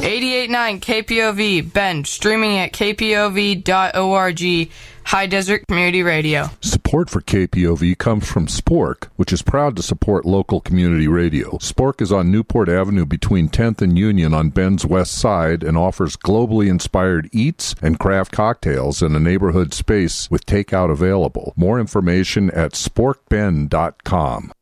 88.9 KPOV, Bend, streaming at kpov.org, High Desert Community Radio. Support for KPOV comes from Spork, which is proud to support local community radio. Spork is on Newport Avenue between 10th and Union on Bend's west side and offers globally inspired eats and craft cocktails in a neighborhood space with takeout available. More information at sporkbend.com.